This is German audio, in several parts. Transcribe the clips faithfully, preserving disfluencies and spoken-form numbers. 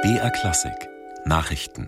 B R Klassik Nachrichten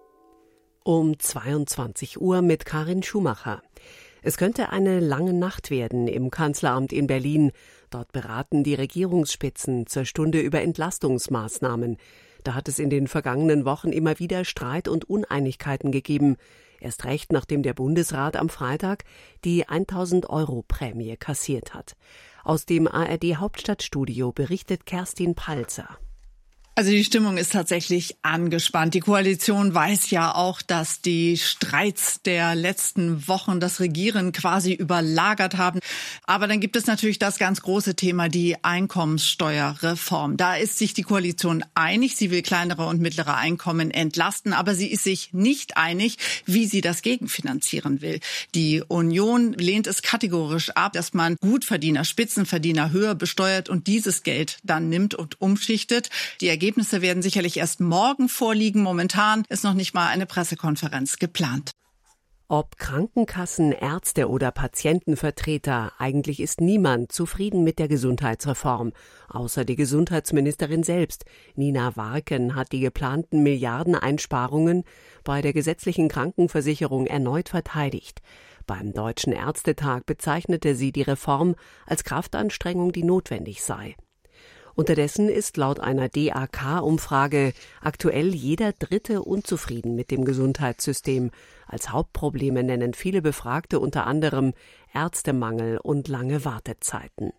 Um zweiundzwanzig Uhr mit Karin Schumacher. Es könnte eine lange Nacht werden im Kanzleramt in Berlin. Dort beraten die Regierungsspitzen zur Stunde über Entlastungsmaßnahmen. Da hat es in den vergangenen Wochen immer wieder Streit und Uneinigkeiten gegeben. Erst recht, nachdem der Bundesrat am Freitag die tausend Euro Prämie kassiert hat. Aus dem A R D-Hauptstadtstudio berichtet Kerstin Palzer. Also die Stimmung ist tatsächlich angespannt. Die Koalition weiß ja auch, dass die Streits der letzten Wochen das Regieren quasi überlagert haben. Aber dann gibt es natürlich das ganz große Thema, die Einkommenssteuerreform. Da ist sich die Koalition einig. Sie will kleinere und mittlere Einkommen entlasten, aber sie ist sich nicht einig, wie sie das gegenfinanzieren will. Die Union lehnt es kategorisch ab, dass man Gutverdiener, Spitzenverdiener höher besteuert und dieses Geld dann nimmt und umschichtet. Die Ergebnisse Ergebnisse werden sicherlich erst morgen vorliegen. Momentan ist noch nicht mal eine Pressekonferenz geplant. Ob Krankenkassen, Ärzte oder Patientenvertreter, eigentlich ist niemand zufrieden mit der Gesundheitsreform. Außer die Gesundheitsministerin selbst. Nina Warken hat die geplanten Milliardeneinsparungen bei der gesetzlichen Krankenversicherung erneut verteidigt. Beim Deutschen Ärztetag bezeichnete sie die Reform als Kraftanstrengung, die notwendig sei. Unterdessen ist laut einer D A K-Umfrage aktuell jeder Dritte unzufrieden mit dem Gesundheitssystem. Als Hauptprobleme nennen viele Befragte unter anderem Ärztemangel und lange Wartezeiten.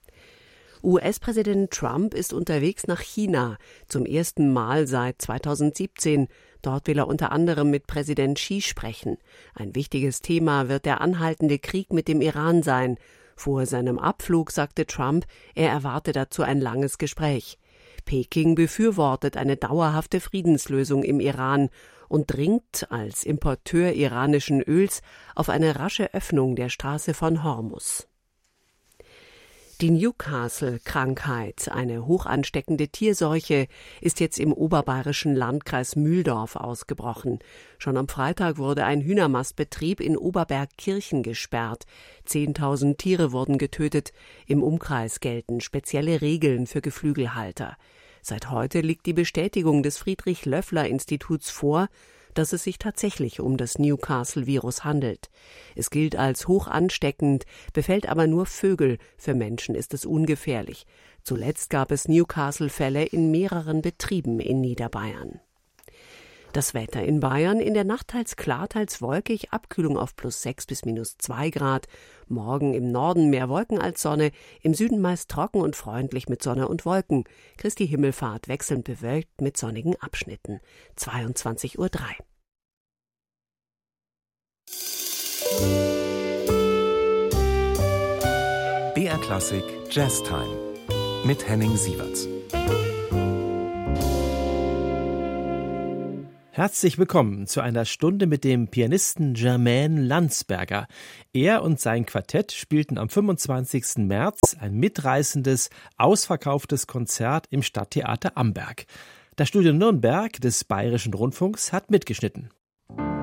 U S-Präsident Trump ist unterwegs nach China, zum ersten Mal seit zweitausendsiebzehn. Dort will er unter anderem mit Präsident Xi sprechen. Ein wichtiges Thema wird der anhaltende Krieg mit dem Iran sein. Vor seinem Abflug sagte Trump, er erwarte dazu ein langes Gespräch. Peking befürwortet eine dauerhafte Friedenslösung im Iran und dringt als Importeur iranischen Öls auf eine rasche Öffnung der Straße von Hormuz. Die Newcastle-Krankheit, eine hochansteckende Tierseuche, ist jetzt im oberbayerischen Landkreis Mühldorf ausgebrochen. Schon am Freitag wurde ein Hühnermastbetrieb in Oberbergkirchen gesperrt. Zehntausend Tiere wurden getötet. Im Umkreis gelten spezielle Regeln für Geflügelhalter. Seit heute liegt die Bestätigung des Friedrich-Löffler-Instituts vor, dass es sich tatsächlich um das Newcastle-Virus handelt. Es gilt als hoch ansteckend, befällt aber nur Vögel, für Menschen ist es ungefährlich. Zuletzt gab es Newcastle-Fälle in mehreren Betrieben in Niederbayern. Das Wetter in Bayern: in der Nacht teils klar, teils wolkig, Abkühlung auf plus sechs bis minus zwei Grad. Morgen im Norden mehr Wolken als Sonne, im Süden meist trocken und freundlich mit Sonne und Wolken. Christi Himmelfahrt wechselnd bewölkt mit sonnigen Abschnitten. zweiundzwanzig Uhr drei. B R Klassik Jazztime mit Henning Sieverts. Herzlich willkommen zu einer Stunde mit dem Pianisten Jermaine Landsberger. Er und sein Quartett spielten am fünfundzwanzigsten März ein mitreißendes, ausverkauftes Konzert im Stadttheater Amberg. Das Studio Nürnberg des Bayerischen Rundfunks hat mitgeschnitten.